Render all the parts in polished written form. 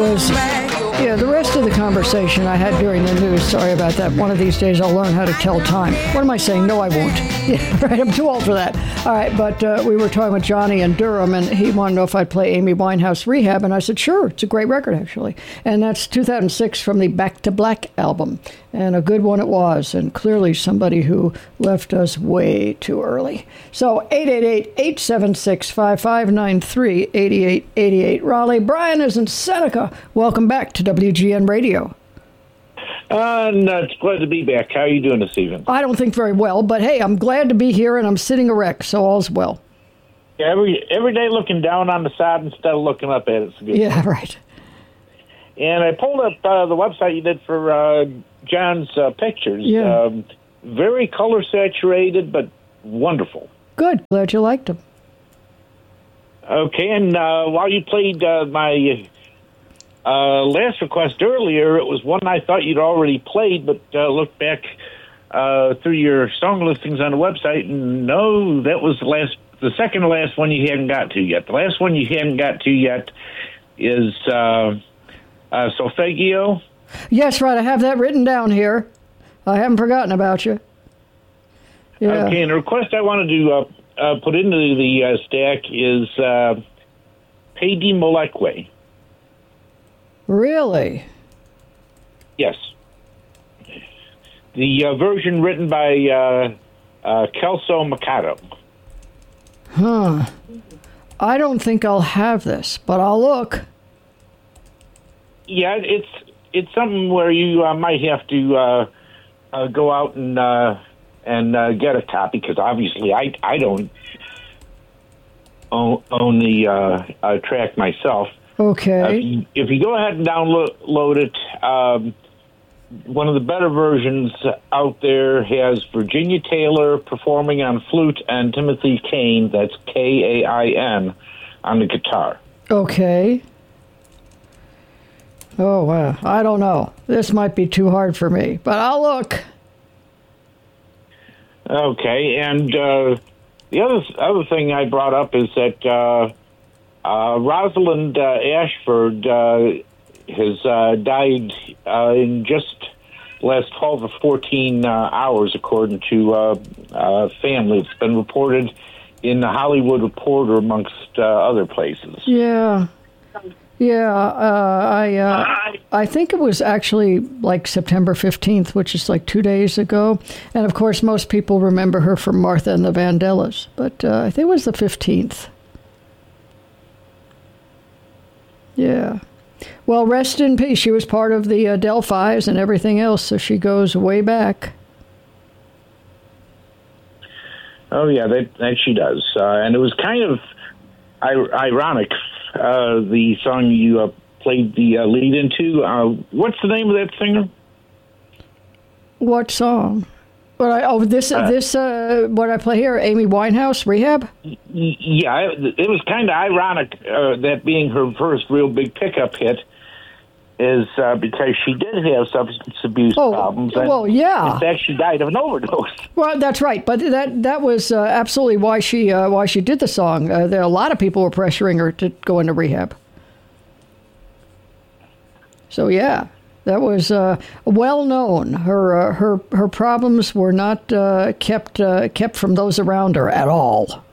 was, yeah, the rest of the conversation I had during the news. Sorry about that. One of these days I'll learn how to tell time. What am I saying? No, I won't. Yeah, right. I'm too old for that. All right, but we were talking with Johnny in Durham, and he wanted to know if I'd play Amy Winehouse Rehab, and I said, sure. It's a great record, actually. And that's 2006 from the Back to Black album. And a good one it was, and clearly somebody who left us way too early. So 888-876-5593, 8888. Raleigh, Brian is in Seneca. Welcome back to WGN Radio. It's glad to be back. How are you doing this evening? I don't think very well, but hey, I'm glad to be here, and I'm sitting erect, so all's well. Yeah, every day looking down on the side instead of looking up at it. Yeah, right. And I pulled up the website you did for John's pictures. Yeah. Very color saturated, but wonderful. Good. Glad you liked them. Okay, and while you played my last request earlier, it was one I thought you'd already played, but looked back through your song listings on the website, and no, that was the second to last one you hadn't got to yet. The last one you hadn't got to yet is Solfeggio. Yes, right. I have that written down here. I haven't forgotten about you. Yeah. Okay, and the request I wanted to put into the stack is Pe di Moleque. Really? Yes. The version written by Kelso Mikado. Huh. I don't think I'll have this, but I'll look. Yeah, it's something where you might have to go out and get a copy, because obviously I don't own the track myself. Okay. If you go ahead and download it, one of the better versions out there has Virginia Taylor performing on flute and Timothy Kane, that's Kain, on the guitar. Okay. Oh, wow. I don't know. This might be too hard for me, but I'll look. Okay, and the other thing I brought up is that Rosalind Ashford has died in just the last 12 or 14 hours, according to family. It's been reported in the Hollywood Reporter, amongst other places. Yeah. Yeah, I think it was actually like September 15th, which is like 2 days ago. And, of course, most people remember her from Martha and the Vandellas. But I think it was the 15th. Yeah. Well, rest in peace. She was part of the Delphis and everything else, so she goes way back. Oh, yeah, that she does. And it was kind of ironic, the song you played the lead into. What's the name of that singer? What song? What I play here, Amy Winehouse Rehab? Yeah, it was kind of ironic that being her first real big pickup hit is because she did have substance abuse problems. And well, yeah. In fact, she died of an overdose. Well, that's right, but that was absolutely why she did the song. There a lot of people were pressuring her to go into rehab. So yeah, that was well known. Her problems were not kept from those around her at all.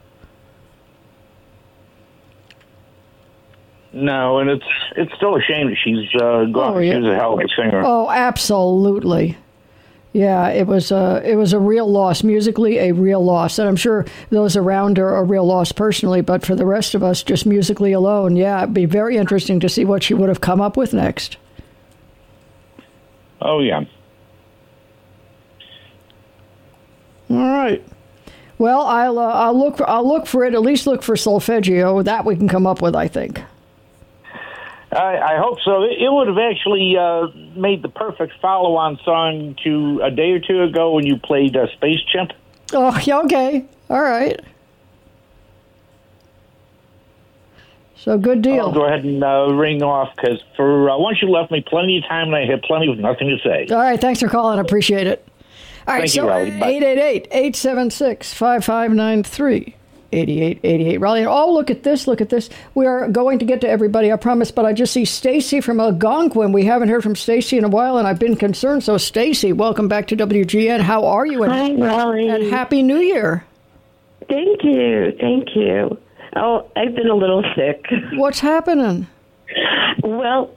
No, and it's still a shame that she's gone. Oh, yeah. She was a hell of a singer. Oh, absolutely. Yeah, it was a real loss, musically a real loss. And I'm sure those around her are a real loss personally, but for the rest of us, just musically alone, yeah, it'd be very interesting to see what she would have come up with next. Oh, yeah. All right. Well, I'll look for it. At least look for Solfeggio. That we can come up with, I think. I hope so. It would have actually made the perfect follow-on song to a day or two ago when you played Space Chimp. Oh, okay. All right. So good deal. I'll go ahead and ring off, because for once you left me plenty of time and I had plenty of nothing to say. All right. Thanks for calling. I appreciate it. All right. Thank you, Rowdy. 888-876-5593. 8888. Raleigh, oh, look at this, look at this. We are going to get to everybody, I promise, but I just see Stacy from Algonquin. We haven't heard from Stacy in a while, and I've been concerned. So, Stacy, welcome back to WGN. How are you? Hi, Raleigh. And Happy New Year. Thank you, thank you. Oh, I've been a little sick. What's happening? Well,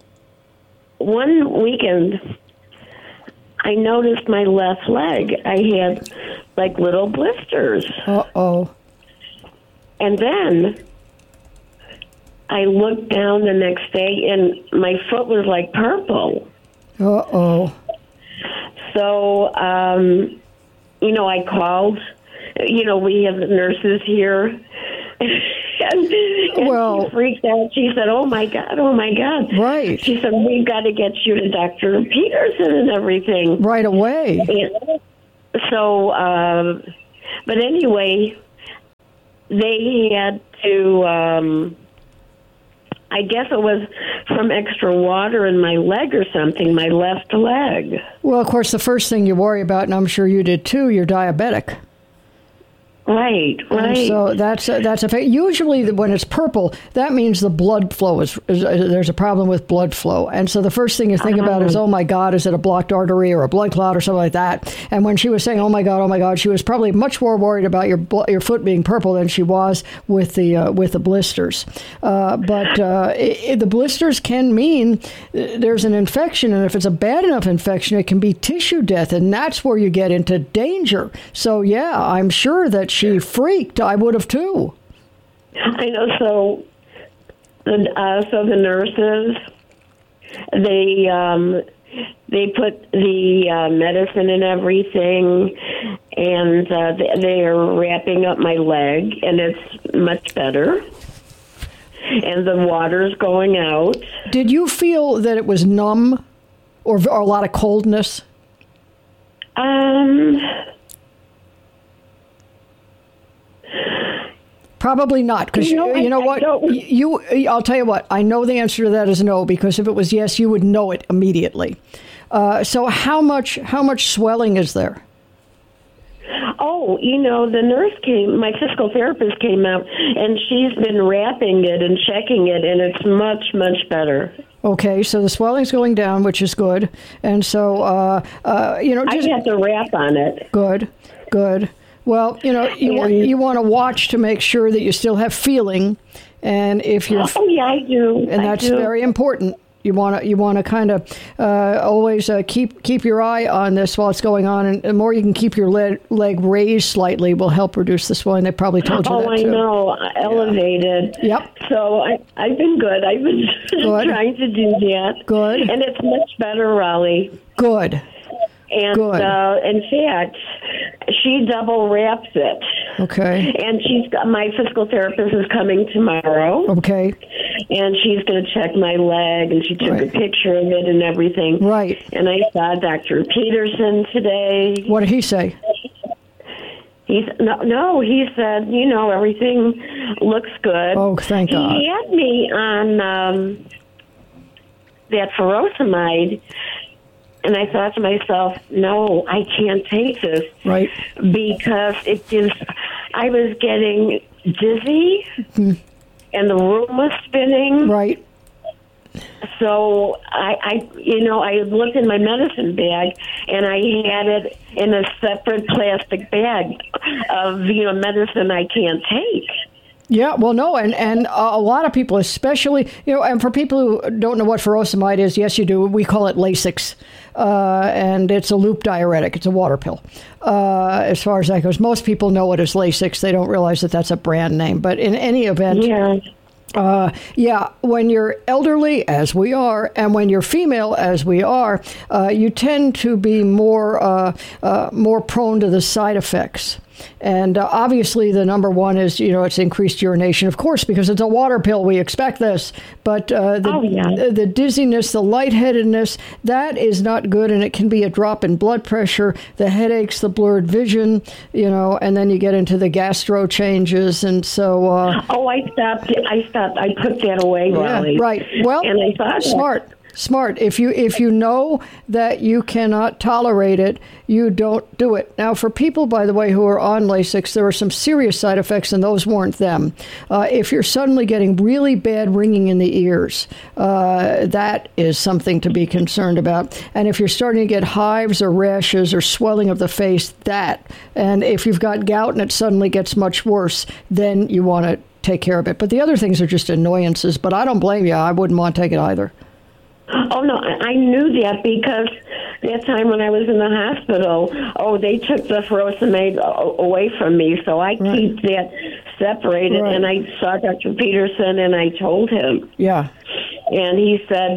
one weekend, I noticed my left leg. I had like little blisters. Uh-oh. And then I looked down the next day and my foot was like purple. Uh-oh. So, I called. We have the nurses here. and Well, she freaked out. She said, oh, my God. Right. She said, we've got to get you to Dr. Peterson and everything. Right away. And so, but anyway, they had to, I guess it was from extra water in my leg or something, my left leg. Well, of course, the first thing you worry about, and I'm sure you did too, you're diabetic. Right. And so that's a fact. Usually when it's purple, that means the blood flow is there's a problem with blood flow. And so the first thing you think about is, oh my God, is it a blocked artery or a blood clot or something like that? And when she was saying, oh my God, she was probably much more worried about your foot being purple than she was with the blisters. But the blisters can mean there's an infection, and if it's a bad enough infection, it can be tissue death, and that's where you get into danger. So yeah, I'm sure that she freaked. I would have too. I know. So the nurses, they put the medicine and everything, and they are wrapping up my leg, and it's much better. And the water's going out. Did you feel that it was numb, or a lot of coldness? Probably not, because you know what? I'll tell you what. I know the answer to that is no, because if it was yes, you would know it immediately. So how much swelling is there? Oh, the nurse came, my physical therapist came out, and she's been wrapping it and checking it, and it's much, much better. Okay, so the swelling's going down, which is good. And so, I have to wrap on it. Good. Well, you want to watch to make sure that you still have feeling, and if you're I do, and that's very important. You want to kind of always keep your eye on this while it's going on, and the more you can keep your leg raised slightly will help reduce the swelling. They probably told you that too. I know, elevated. Yeah. Yep. So I've been good. I've been trying to do that. Good. And it's much better, Raleigh. Good. And good. In fact, she double wraps it. Okay. And my physical therapist is coming tomorrow. Okay. And she's going to check my leg, and she took a picture of it and everything. Right. And I saw Dr. Peterson today. What did he say? He said, everything looks good. Oh, thank God. He had me on that furosemide. And I thought to myself, no, I can't take this. Right. Because I was getting dizzy, and the room was spinning. Right. So I looked in my medicine bag, and I had it in a separate plastic bag of, medicine I can't take. Yeah, well, no, and a lot of people, especially, and for people who don't know what furosemide is, yes, you do. We call it Lasix, and it's a loop diuretic. It's a water pill. As far as that goes, most people know it as Lasix. They don't realize that that's a brand name. But in any event, when you're elderly, as we are, and when you're female, as we are, you tend to be more prone to the side effects. And obviously, the number one is, it's increased urination, of course, because it's a water pill. We expect this. But the dizziness, the lightheadedness, that is not good. And it can be a drop in blood pressure, the headaches, the blurred vision, and then you get into the gastro changes. And so. I stopped. I put that away, Riley. Yeah, right. Well, and I thought smart. Smart. If you know that you cannot tolerate it, you don't do it. Now, for people, by the way, who are on Lasix, there are some serious side effects, and those weren't them. If you're suddenly getting really bad ringing in the ears, that is something to be concerned about. And if you're starting to get hives or rashes or swelling of the face, that. And if you've got gout and it suddenly gets much worse, then you want to take care of it. But the other things are just annoyances. But I don't blame you. I wouldn't want to take it either. Oh, no, I knew that because that time when I was in the hospital, they took the furosemide away from me, so I keep that separated. Right. And I saw Dr. Peterson, and I told him. Yeah. And he said,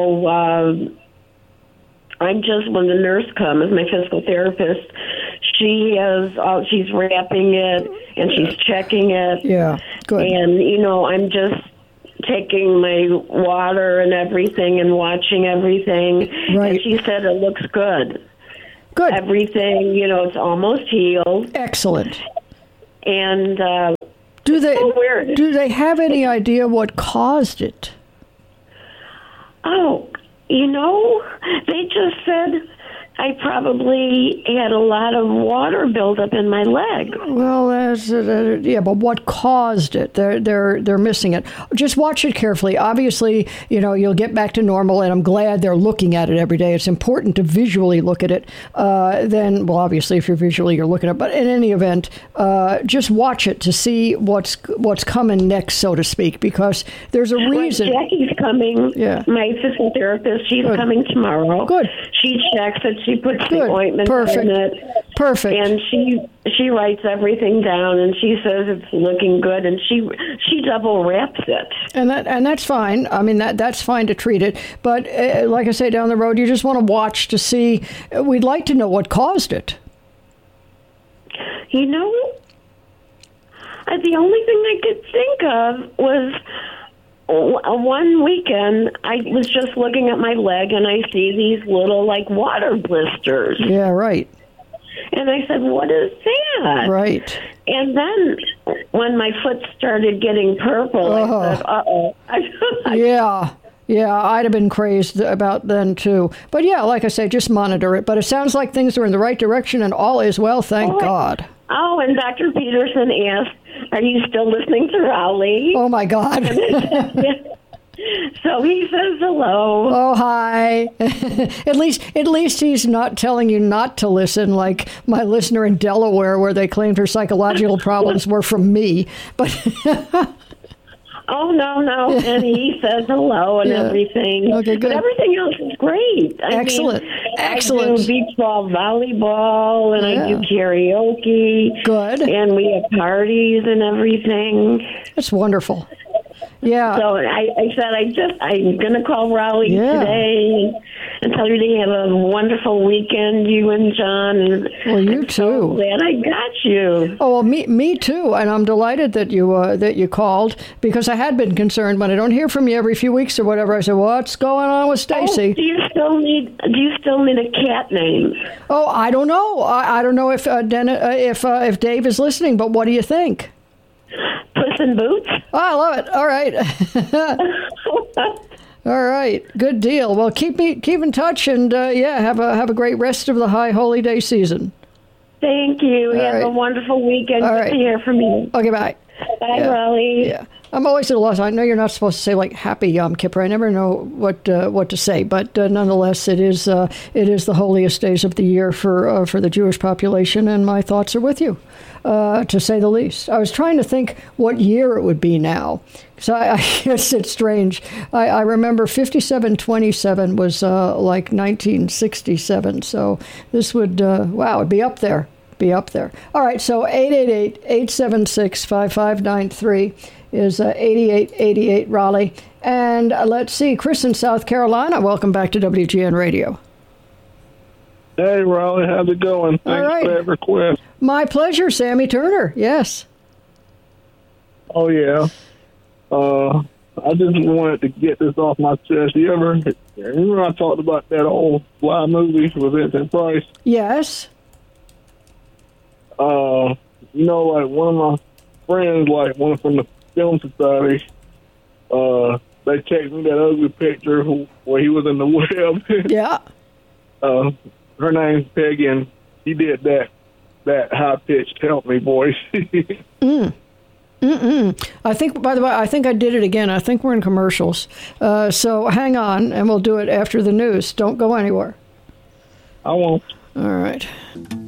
I'm just, when the nurse comes, my physical therapist, she's wrapping it, and she's checking it. Yeah, good. And, I'm just taking my water and everything and watching everything. Right. And she said it looks good. Good. Everything, it's almost healed. Excellent. And do weird. they have any idea what caused it? Oh, they just said I probably had a lot of water buildup in my leg. Well, but what caused it? They're missing it. Just watch it carefully. Obviously, you'll get back to normal, and I'm glad they're looking at it every day. It's important to visually look at it. Then, well, obviously, if you're looking at it. But in any event, just watch it to see what's coming next, so to speak, because there's a reason. Well, Jackie's coming. Yeah. My physical therapist, she's Good. coming tomorrow. Good. She checks it. She puts Good. the ointment Perfect. in it. Perfect. And she writes everything down, and she says it's looking good, and she double wraps it. And that's fine. I mean, that's fine to treat it. But like I say, down the road, you just want to watch to see. We'd like to know what caused it. The only thing I could think of was one weekend, I was just looking at my leg, and I see these little, water blisters. Yeah, right. And I said, what is that? Right. And then when my foot started getting purple, I said, uh-oh. Yeah, I'd have been crazed about then, too. But, yeah, like I say, just monitor it. But it sounds like things are in the right direction, and all is well, thank God. Oh, and Dr. Peterson asked, are you still listening to Raleigh? Oh, my God. So he says hello. Oh, hi. At least he's not telling you not to listen, like my listener in Delaware, where they claimed her psychological problems were from me. But oh, no. And he says hello and everything. Okay, good. But everything else is great. Excellent. I do beach ball volleyball, and I do karaoke. Good. And we have parties and everything. That's wonderful. Yeah. So I said I'm going to call Raleigh today and tell you they have a wonderful weekend, you and John. Well, you too. So glad I got you. Oh, well, me too. And I'm delighted that you called, because I had been concerned when I don't hear from you every few weeks or whatever. I said, what's going on with Stacy? Oh, do you still need a cat name? Oh, I don't know. I don't know if if Dave is listening, but what do you think? Puss in Boots? Oh, I love it. All right. All right. Good deal. Well, keep in touch, and have a great rest of the high holy day season. Thank you. All have right. a wonderful weekend. All Good right. to hear from you. Okay, bye. Bye, Raleigh. Yeah. I'm always at a loss. I know you're not supposed to say Happy Yom Kippur. I never know what to say, but nonetheless, it is the holiest days of the year for the Jewish population, and my thoughts are with you, to say the least. I was trying to think what year it would be now, so I guess it's strange. I remember 5727 was 1967, so this would it'd be up there. All right, so 888-876-5593 is 8888 Raleigh. And let's see, Chris in South Carolina, welcome back to WGN Radio. Hey, Raleigh, how's it going? Thanks for that request. My pleasure, Sammy Turner, yes. Oh, yeah. I just wanted to get this off my chest. You remember I talked about that old Fly movie with Vincent Price? Yes. One of my friends, one from the Film Society, they texted me that ugly picture where he was in the web. Yeah. Her name's Peggy, and he did that high pitched "Help Me" voice. I think, by the way, I think I did it again. I think we're in commercials. So hang on, and we'll do it after the news. Don't go anywhere. I won't. All right.